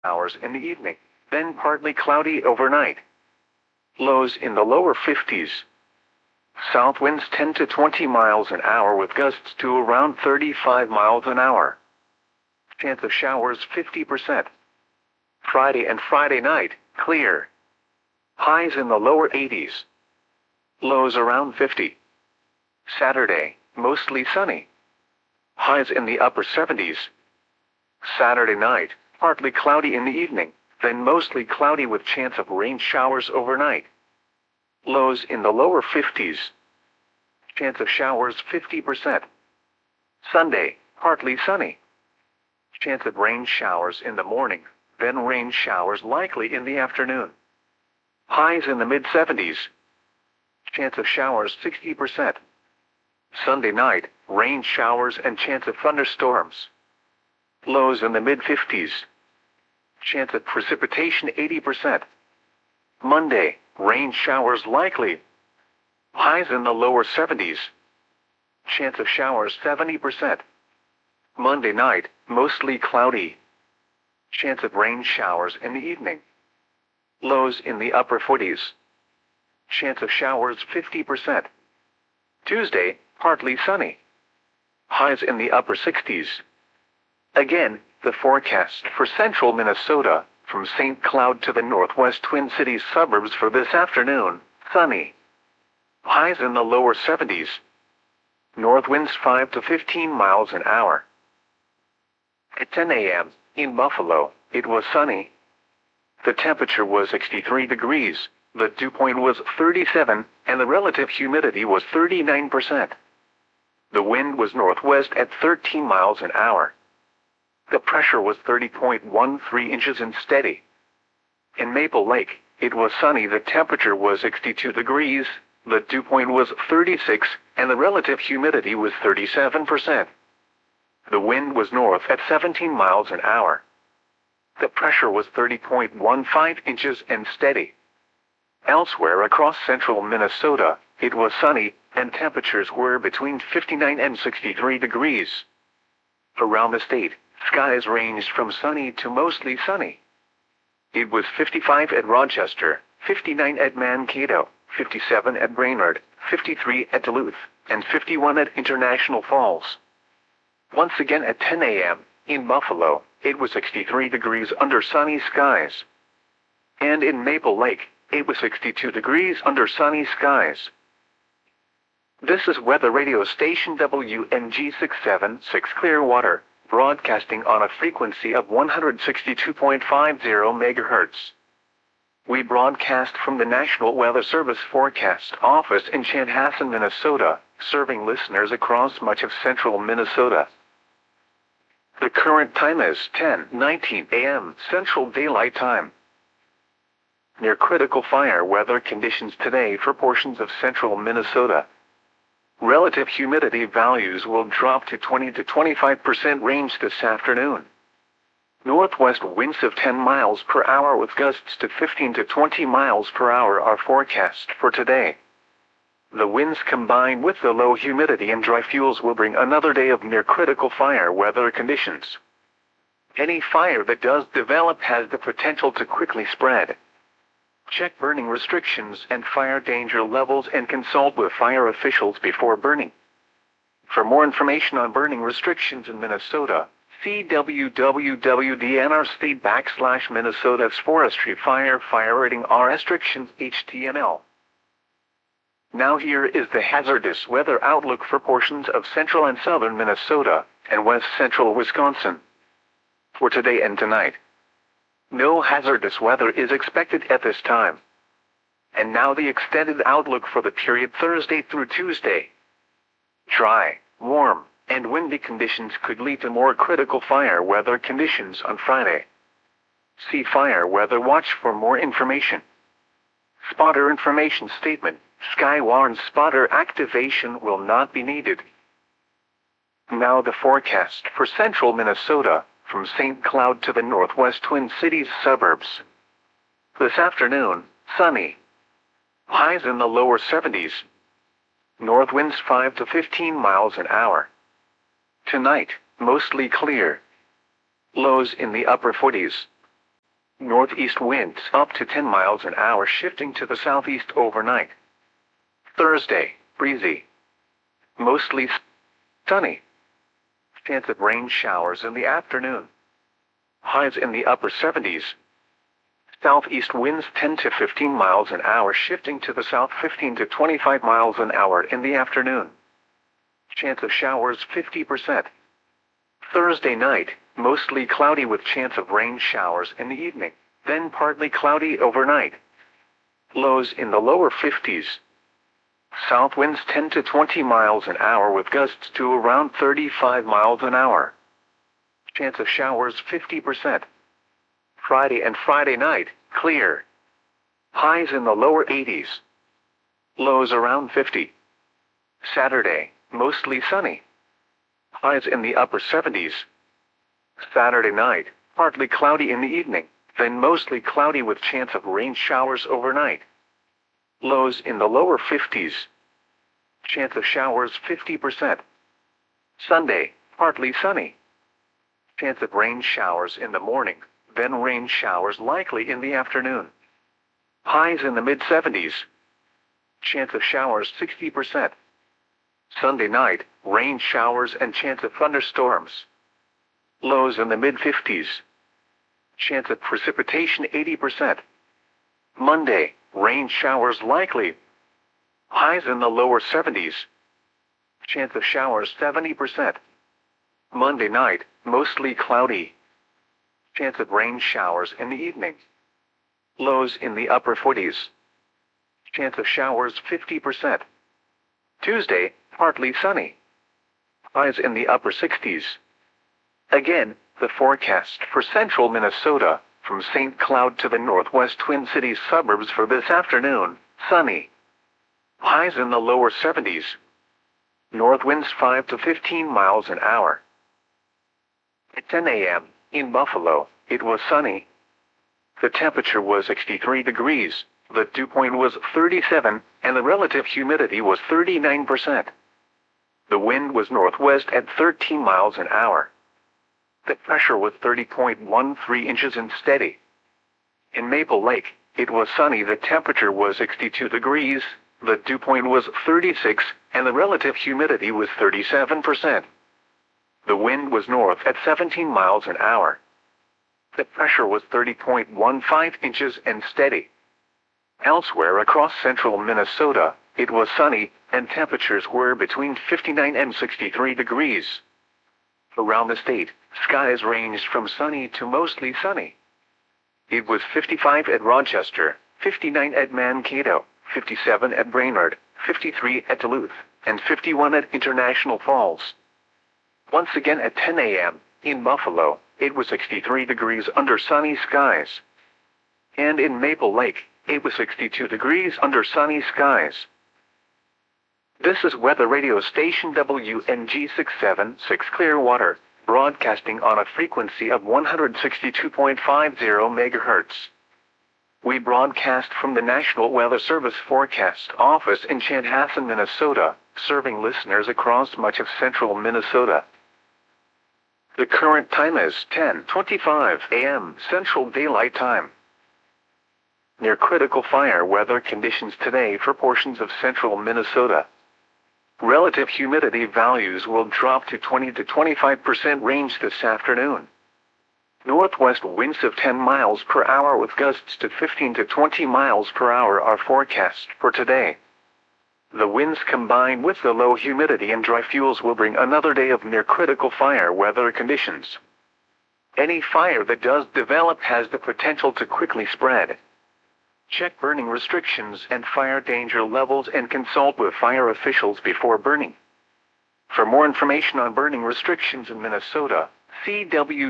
hours in the evening, then partly cloudy overnight. Lows in the lower 50s. South winds 10 to 20 miles an hour with gusts to around 35 miles an hour. Chance of showers 50%. Friday and Friday night, clear. Highs in the lower 80s. Lows around 50. Saturday, mostly sunny. Highs in the upper 70s. Saturday night, partly cloudy in the evening, then mostly cloudy with chance of rain showers overnight. Lows in the lower 50s. Chance of showers 50%. Sunday, partly sunny. Chance of rain showers in the morning, then rain showers likely in the afternoon. Highs in the mid-70s. Chance of showers 60%. Sunday night, rain showers and chance of thunderstorms. Lows in the mid-50s. Chance of precipitation 80%. Monday, rain showers likely. Highs in the lower 70s. Chance of showers 70%. Monday night, mostly cloudy. Chance of rain showers in the evening. Lows in the upper 40s. Chance of showers 50%. Tuesday, partly sunny. Highs in the upper 60s. Again, the forecast for central Minnesota, from St. Cloud to the northwest Twin Cities suburbs for this afternoon, sunny. Highs in the lower 70s. North winds 5 to 15 miles an hour. At 10 a.m., in Buffalo, it was sunny. The temperature was 63 degrees, the dew point was 37, and the relative humidity was 39%. The wind was northwest at 13 miles an hour. The pressure was 30.13 inches and steady. In Maple Lake, it was sunny. The temperature was 62 degrees, the dew point was 36, and the relative humidity was 37%. The wind was north at 17 miles an hour. The pressure was 30.15 inches and steady. Elsewhere across central Minnesota, it was sunny, and temperatures were between 59 and 63 degrees. Around the state, skies ranged from sunny to mostly sunny. It was 55 at Rochester, 59 at Mankato, 57 at Brainerd, 53 at Duluth, and 51 at International Falls. Once again at 10 a.m., in Buffalo, it was 63 degrees under sunny skies. And in Maple Lake, it was 62 degrees under sunny skies. This is weather radio station WNG 676 Clearwater, broadcasting on a frequency of 162.50 MHz. We broadcast from the National Weather Service Forecast Office in Chanhassen, Minnesota, serving listeners across much of central Minnesota. The current time is 10:19 a.m. Central Daylight Time. Near critical fire weather conditions today for portions of central Minnesota. Relative humidity values will drop to 20 to 25% range this afternoon. Northwest winds of 10 miles per hour with gusts to 15 to 20 miles per hour are forecast for today. The winds combined with the low humidity and dry fuels will bring another day of near critical fire weather conditions. Any fire that does develop has the potential to quickly spread. Check burning restrictions and fire danger levels and consult with fire officials before burning. For more information on burning restrictions in Minnesota, see www.dnr.state/Minnesota's Forestry Fire Rating R Restrictions HTML. Now here is the hazardous weather outlook for portions of central and southern Minnesota and west central Wisconsin. For today and tonight, no hazardous weather is expected at this time. And now the extended outlook for the period Thursday through Tuesday. Dry, warm, and windy conditions could lead to more critical fire weather conditions on Friday. See Fire Weather Watch for more information. Spotter information statement: Skywarn spotter activation will not be needed. Now the forecast for central Minnesota, from St. Cloud to the northwest Twin Cities suburbs. This afternoon, sunny. Highs in the lower 70s. North winds 5 to 15 miles an hour. Tonight, mostly clear. Lows in the upper 40s. Northeast winds up to 10 miles an hour shifting to the southeast overnight. Thursday, breezy. Mostly sunny. Chance of rain showers in the afternoon. Highs in the upper 70s. Southeast winds 10 to 15 miles an hour shifting to the south 15 to 25 miles an hour in the afternoon. Chance of showers 50%. Thursday night, mostly cloudy with chance of rain showers in the evening, then partly cloudy overnight. Lows in the lower 50s. South winds 10 to 20 miles an hour with gusts to around 35 miles an hour. Chance of showers 50%. Friday and Friday night, clear. Highs in the lower 80s. Lows around 50. Saturday, mostly sunny. Highs in the upper 70s. Saturday night, partly cloudy in the evening, then mostly cloudy with chance of rain showers overnight. Lows in the lower 50s. Chance of showers 50%. Sunday, partly sunny. Chance of rain showers in the morning, then rain showers likely in the afternoon. Highs in the mid-70s. Chance of showers 60%. Sunday night, rain showers and chance of thunderstorms. Lows in the mid-50s. Chance of precipitation 80%. Monday, rain showers likely. Highs in the lower 70s. Chance of showers 70%. Monday night, mostly cloudy. Chance of rain showers in the evening. Lows in the upper 40s. Chance of showers 50%. Tuesday, partly sunny. Highs in the upper 60s. Again, the forecast for central Minnesota, from St. Cloud to the northwest Twin Cities suburbs for this afternoon, sunny. Highs in the lower 70s. North winds 5 to 15 miles an hour. At 10 a.m., in Buffalo, it was sunny. The temperature was 63 degrees, the dew point was 37, and the relative humidity was 39%. The wind was northwest at 13 miles an hour. The pressure was 30.13 inches and steady. In Maple Lake, it was sunny. The temperature was 62 degrees, the dew point was 36, and the relative humidity was 37%. The wind was north at 17 miles an hour. The pressure was 30.15 inches and steady. Elsewhere across central Minnesota, it was sunny, and temperatures were between 59 and 63 degrees. Around the state, skies ranged from sunny to mostly sunny. It was 55 at Rochester, 59 at Mankato, 57 at Brainerd, 53 at Duluth, and 51 at International Falls. Once again at 10 a.m., in Buffalo, it was 63 degrees under sunny skies. And in Maple Lake, it was 62 degrees under sunny skies. This is weather radio station WNG 676 Clearwater, broadcasting on a frequency of 162.50 MHz. We broadcast from the National Weather Service Forecast Office in Chanhassen, Minnesota, serving listeners across much of central Minnesota. The current time is 10:25 a.m. Central Daylight Time. Near critical fire weather conditions today for portions of central Minnesota. Relative humidity values will drop to 20 to 25% range this afternoon. Northwest winds of 10 miles per hour with gusts to 15 to 20 miles per hour are forecast for today. The winds combined with the low humidity and dry fuels will bring another day of near critical fire weather conditions. Any fire that does develop has the potential to quickly spread. Check burning restrictions and fire danger levels and consult with fire officials before burning. For more information on burning restrictions in Minnesota, see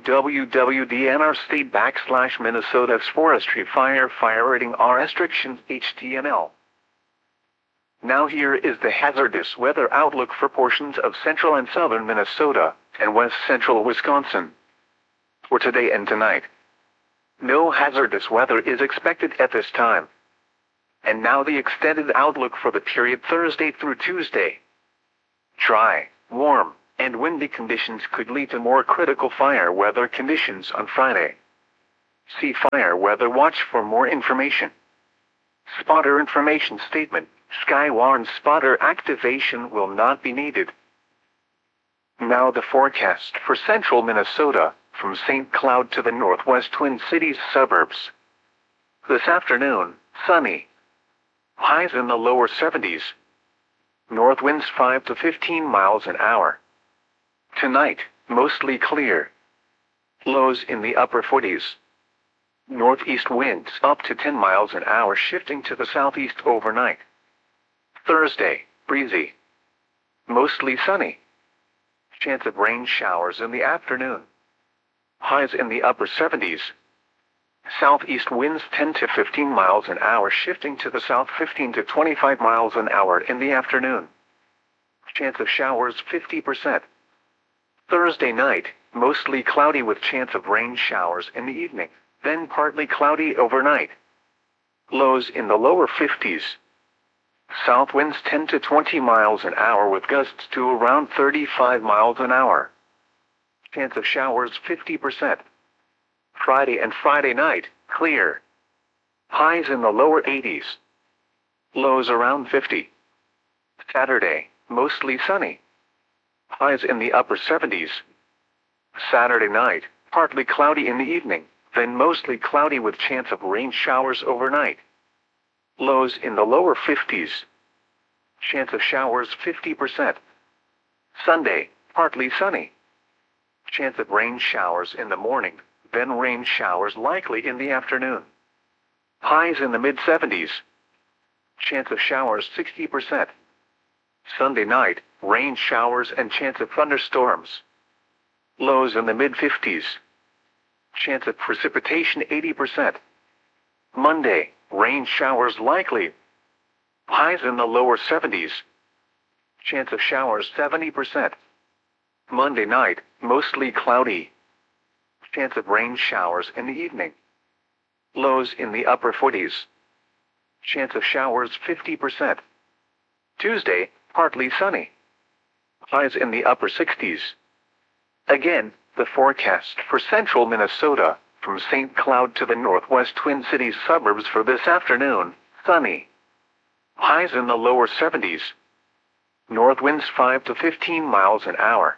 www.dnrstate.com/Minnesota's Forestry Fire Rating R Restrictions HTML. Now here is the hazardous weather outlook for portions of central and southern Minnesota and west central Wisconsin. For today and tonight, no hazardous weather is expected at this time. And now the extended outlook for the period Thursday through Tuesday. Dry, warm, and windy conditions could lead to more critical fire weather conditions on Friday. See Fire Weather Watch for more information. Spotter information statement. Skywarn spotter activation will not be needed. Now the forecast for central Minnesota, from St. Cloud to the northwest Twin Cities suburbs. This afternoon, sunny. Highs in the lower 70s. North winds 5 to 15 miles an hour. Tonight, mostly clear. Lows in the upper 40s. Northeast winds up to 10 miles an hour shifting to the southeast overnight. Thursday, breezy. Mostly sunny. Chance of rain showers in the afternoon. Highs in the upper 70s. Southeast winds 10 to 15 miles an hour shifting to the south 15 to 25 miles an hour in the afternoon. Chance of showers 50%. Thursday night, mostly cloudy with chance of rain showers in the evening, then partly cloudy overnight. Lows in the lower 50s. South winds 10 to 20 miles an hour with gusts to around 35 miles an hour. Chance of showers 50%. Friday and Friday night, clear. Highs in the lower 80s. Lows around 50. Saturday, mostly sunny. Highs in the upper 70s. Saturday night, partly cloudy in the evening, then mostly cloudy with chance of rain showers overnight. Lows in the lower 50s. Chance of showers 50%. Sunday, partly sunny. Chance of rain showers in the morning, then rain showers likely in the afternoon. Highs in the mid-70s. Chance of showers 60%. Sunday night, rain showers and chance of thunderstorms. Lows in the mid-50s. Chance of precipitation 80%. Monday, rain showers likely. Highs in the lower 70s. Chance of showers 70%. Monday night, mostly cloudy. Chance of rain showers in the evening. Lows in the upper 40s. Chance of showers 50%. Tuesday, partly sunny. Highs in the upper 60s. Again, the forecast for central Minnesota, from St. Cloud to the northwest Twin Cities suburbs for this afternoon, sunny. Highs in the lower 70s. North winds 5 to 15 miles an hour.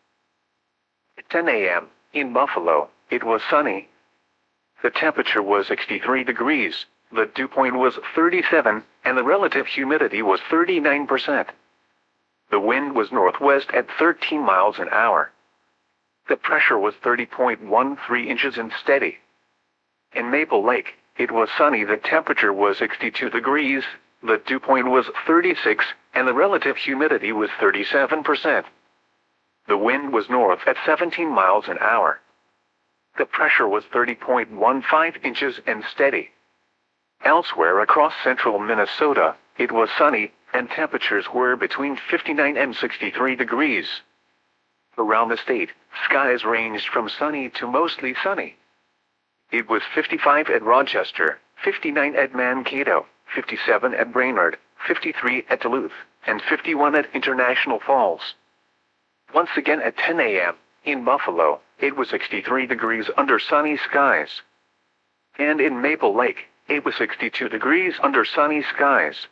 At 10 a.m., in Buffalo, it was sunny. The temperature was 63 degrees, the dew point was 37, and the relative humidity was 39%. The wind was northwest at 13 miles an hour. The pressure was 30.13 inches and steady. In Maple Lake, it was sunny. The temperature was 62 degrees, the dew point was 36, and the relative humidity was 37%. The wind was north at 17 miles an hour. The pressure was 30.15 inches and steady. Elsewhere across central Minnesota, it was sunny, and temperatures were between 59 and 63 degrees. Around the state, skies ranged from sunny to mostly sunny. It was 55 at Rochester, 59 at Mankato, 57 at Brainerd, 53 at Duluth, and 51 at International Falls. Once again at 10 a.m., in Buffalo, it was 63 degrees under sunny skies. And in Maple Lake, it was 62 degrees under sunny skies.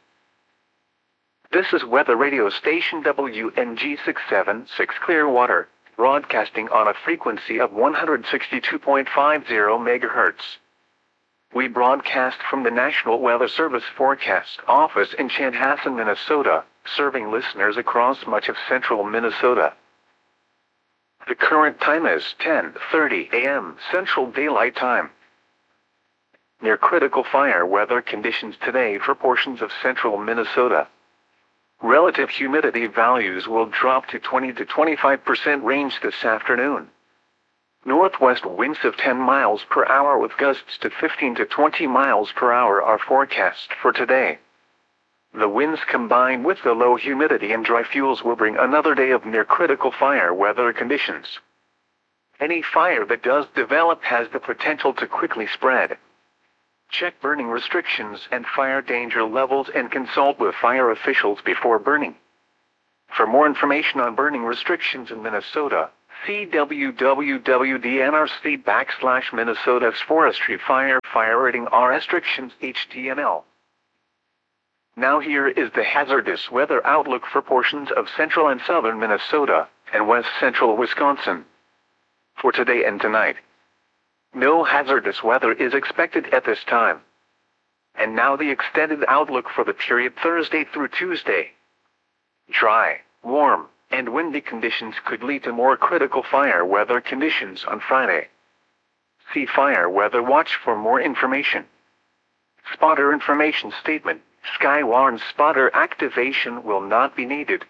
This is weather radio station WNG 676 Clearwater, broadcasting on a frequency of 162.50 MHz. We broadcast from the National Weather Service Forecast Office in Chanhassen, Minnesota, serving listeners across much of central Minnesota. The current time is 10:30 a.m. Central Daylight Time. Near critical fire weather conditions today for portions of central Minnesota. Relative humidity values will drop to 20 to 25% range this afternoon. Northwest winds of 10 miles per hour with gusts to 15 to 20 miles per hour are forecast for today. The winds combined with the low humidity and dry fuels will bring another day of near critical fire weather conditions. Any fire that does develop has the potential to quickly spread. Check burning restrictions and fire danger levels and consult with fire officials before burning. For more information on burning restrictions in Minnesota, See www.dnrc/Minnesota's Forestry Fire Rating R Restrictions HTML. Now here is the hazardous weather outlook for portions of central and southern Minnesota and west central Wisconsin. For today and tonight, no hazardous weather is expected at this time. And now the extended outlook for the period Thursday through Tuesday. Dry, warm, and windy conditions could lead to more critical fire weather conditions on Friday. See Fire Weather Watch for more information. Spotter information statement. Sky warns spotter activation will not be needed.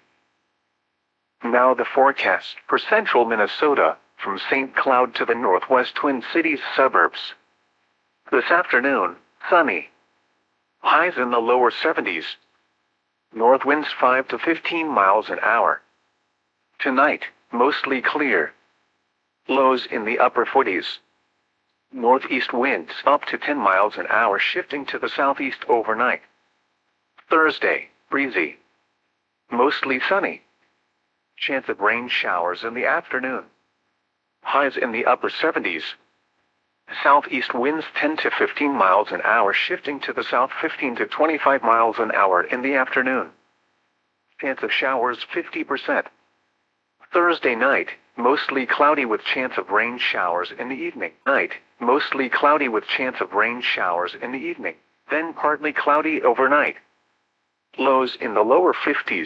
Now the forecast for central Minnesota, from St. Cloud to the northwest Twin Cities suburbs. This afternoon, sunny. Highs in the lower 70s. North winds 5 to 15 miles an hour. Tonight, mostly clear. Lows in the upper 40s. Northeast winds up to 10 miles an hour shifting to the southeast overnight. Thursday, breezy. Mostly sunny. Chance of rain showers in the afternoon. Highs in the upper 70s. Southeast winds 10 to 15 miles an hour shifting to the south 15 to 25 miles an hour in the afternoon. Chance of showers 50%. Thursday night, mostly cloudy with chance of rain showers in the evening. Night, mostly cloudy with chance of rain showers in the evening, then partly cloudy overnight. Lows in the lower 50s.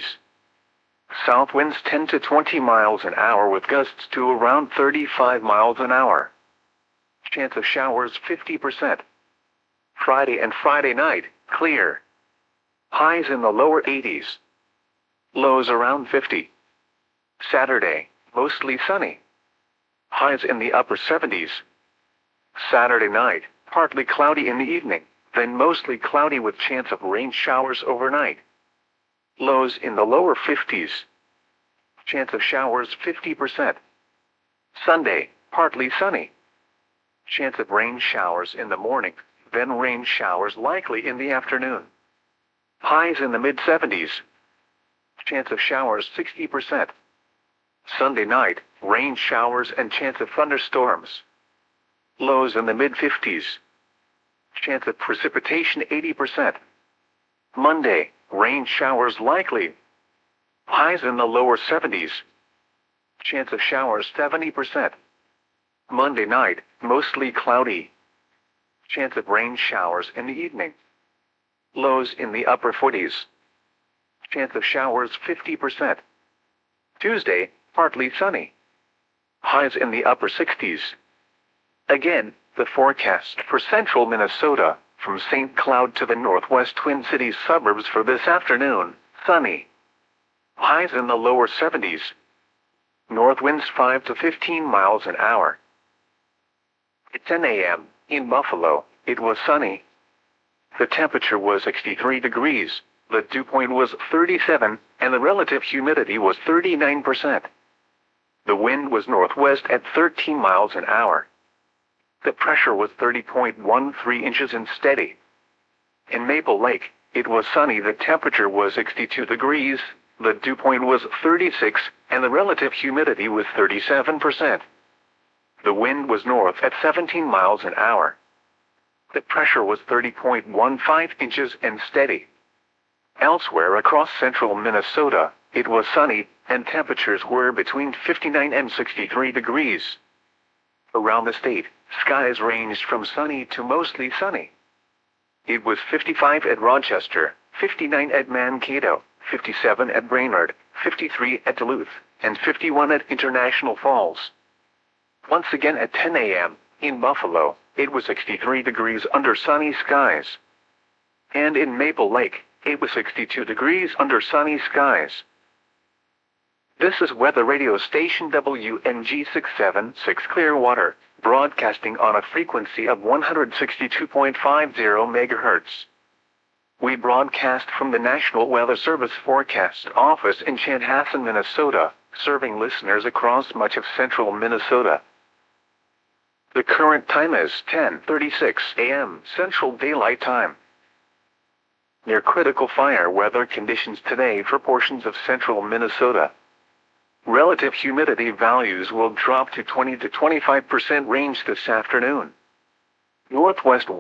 South winds 10 to 20 miles an hour with gusts to around 35 miles an hour. Chance of showers 50%. Friday and Friday night, clear. Highs in the lower 80s. Lows around 50. Saturday, mostly sunny. Highs in the upper 70s. Saturday night, partly cloudy in the evening, then mostly cloudy with chance of rain showers overnight. Lows in the lower 50s. Chance of showers 50%. Sunday, partly sunny. Chance of rain showers in the morning, then rain showers likely in the afternoon. Highs in the mid-70s. Chance of showers 60%. Sunday night, rain showers and chance of thunderstorms. Lows in the mid-50s. Chance of precipitation 80%. Monday, rain showers likely. Highs in the lower 70s. Chance of showers 70%. Monday night, mostly cloudy. Chance of rain showers in the evening. Lows in the upper 40s. Chance of showers 50%. Tuesday, partly sunny. Highs in the upper 60s. Again, the forecast for central Minnesota, from St. Cloud to the northwest Twin Cities suburbs for this afternoon, sunny. Highs in the lower 70s. North winds 5 to 15 miles an hour. At 10 a.m., in Buffalo, it was sunny. The temperature was 63 degrees, the dew point was 37, and the relative humidity was 39%. The wind was northwest at 13 miles an hour. The pressure was 30.13 inches and steady. In Maple Lake, it was sunny. The temperature was 62 degrees, the dew point was 36, and the relative humidity was 37%. The wind was north at 17 miles an hour. The pressure was 30.15 inches and steady. Elsewhere across central Minnesota, it was sunny, and temperatures were between 59 and 63 degrees. Around the state, skies ranged from sunny to mostly sunny. It was 55 at Rochester, 59 at Mankato, 57 at Brainerd, 53 at Duluth, and 51 at International Falls. Once again at 10 a.m., in Buffalo, it was 63 degrees under sunny skies. And in Maple Lake, it was 62 degrees under sunny skies. This is weather radio station WNG 676 Clearwater, broadcasting on a frequency of 162.50 MHz. We broadcast from the National Weather Service Forecast Office in Chanhassen, Minnesota, serving listeners across much of central Minnesota. The current time is 10:36 a.m. Central Daylight Time. Near critical fire weather conditions today for portions of central Minnesota. Relative humidity values will drop to 20 to 25% range this afternoon. Northwest